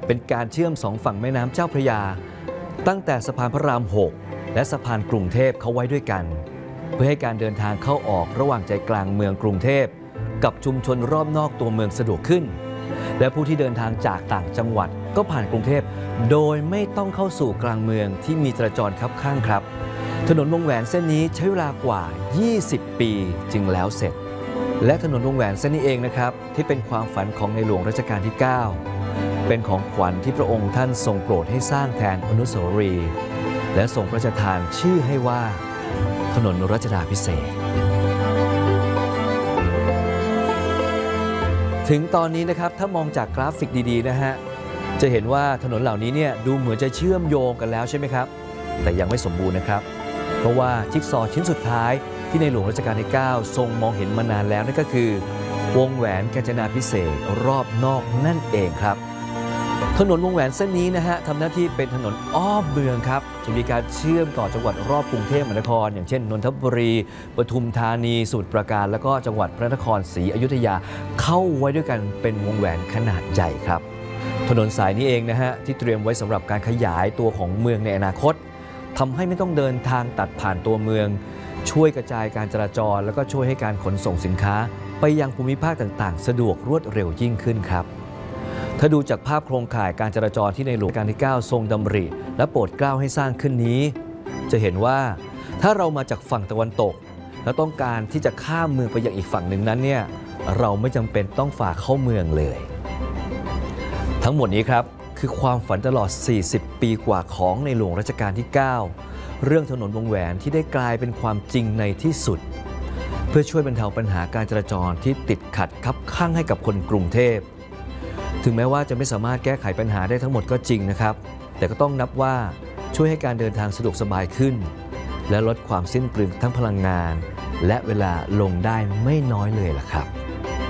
เป็นการเชื่อม2ฝั่งแม่น้ำเจ้าพระยาตั้งแต่สะพานพระราม 6 และสะพานกรุงเทพเข้าไว้ด้วยกันเพื่อให้การเดินทางเข้าออกระหว่างใจกลางเมืองกรุงเทพกับชุมชนรอบนอกตัวเมืองสะดวกขึ้นและผู้ที่เดินทางจากต่างจังหวัดก็ผ่านกรุงเทพโดยไม่ต้องเข้าสู่กลางเมืองที่มีจราจรคับข้างครับถนนวงแหวนเส้นนี้ใช้เวลากว่า 20 ปีจึงแล้วเสร็จและถนนวงแหวนเส้นนี้เองนะครับที่เป็นความฝันของในหลวงรัชกาลที่ 9 เป็นของขวัญที่พระองค์ท่านทรงโปรดให้สร้างแทนอนุสาวรีย์และทรงพระราชทานชื่อให้ว่าถนนรัชดาภิเษกถึงตอนนี้นะครับถ้ามองจากกราฟิกดีๆนะฮะจะเห็นว่าถนนเหล่านี้เนี่ยดูเหมือนจะเชื่อมโยงกันแล้วใช่ไหมครับแต่ยังไม่สมบูรณ์นะครับเพราะว่าจิ๊กซอว์ชิ้นสุดท้ายที่ในหลวงรัชกาลที่ 9 ทรงมองเห็นมานานแล้วนั่นก็คือวงแหวนกาญจนาภิเษกรอบนอกนั่นเองครับถนนวงแหวนเส้นนี้นะฮะทำหน้าที่เป็นถนนอ้อมเมืองครับจะมีการเชื่อมต่อจังหวัดรอบกรุงเทพมหานครอย่างเช่นนนทบุรีปทุมธานีสมุทรปราการแล้วก็จังหวัดพระนครศรีอยุธยาเข้าไว้ด้วยกันเป็นวงแหวนขนาดใหญ่ครับถนนสายนี้เองนะฮะที่เตรียมไว้สำหรับการขยายตัวของเมืองในอนาคตทำให้ไม่ต้องเดินทางตัดผ่านตัวเมืองช่วยกระจายการจราจรแล้วก็ช่วยให้การขนส่งสินค้าไปยังภูมิภาคต่างๆสะดวกรวดเร็วยิ่งขึ้นครับถ้าดูจากภาพโครงข่ายการจราจรที่ในหลวงรัชกาลที่ 9 ทรงดำริและโปรดเกล้าให้สร้างขึ้นนี้จะเห็นว่าถ้าเรามาจากฝั่งตะวันตกแล้วต้องการที่จะข้ามเมืองไปยังอีกฝั่งหนึ่งนั้นเนี่ยเราไม่จำเป็นต้องฝ่าเข้าเมืองเลยทั้งหมดนี้ครับคือความฝันตลอด 40 ปีกว่าของในหลวงรัชกาลที่ 9 เรื่องถนนวงแหวนที่ได้กลายเป็นความจริงในที่สุดเพื่อช่วยบรรเทาปัญหาการจราจรที่ติดขัดคับข้างให้กับคนกรุงเทพถึงแม้ว่าจะไม่สามารถแก้ไขปัญหาได้ทั้งหมดก็จริงนะครับแต่ก็ต้องนับว่าช่วยให้การเดินทางสะดวกสบายขึ้นและลดความสิ้นเปลืองทั้งพลังงานและเวลาลงได้ไม่น้อยเลยล่ะครับ